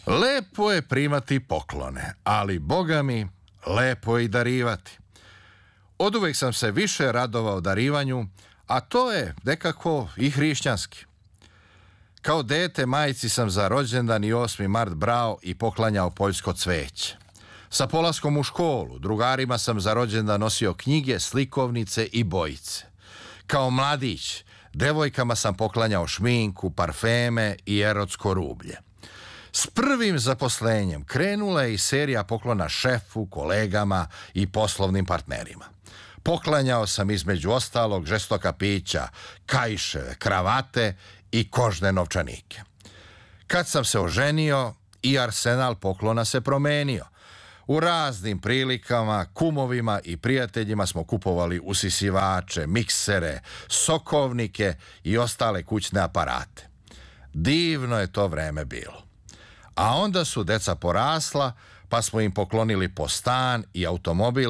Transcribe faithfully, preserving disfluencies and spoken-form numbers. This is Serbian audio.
Lepo je primati poklone, ali boga mi, lepo je i darivati. Oduvek sam se više radovao darivanju, a to je nekako i hrišćanski. Kao dete majci sam za rođendan i osmi mart brao i poklanjao poljsko cveće. Sa polaskom u školu drugarima sam za rođendan nosio knjige, slikovnice i bojice. Kao mladić devojkama sam poklanjao šminku, parfeme i erotsko rublje. S prvim zaposlenjem krenula je i serija poklona šefu, kolegama i poslovnim partnerima. Poklanjao sam između ostalog žestoka pića, kaiševe, kravate i kožne novčanike. Kad sam se oženio, i arsenal poklona se promenio. U raznim prilikama, kumovima i prijateljima smo kupovali usisivače, miksere, sokovnike i ostale kućne aparate. Divno je to vreme bilo. A onda su deca porasla, pa smo im poklonili po stan i automobil,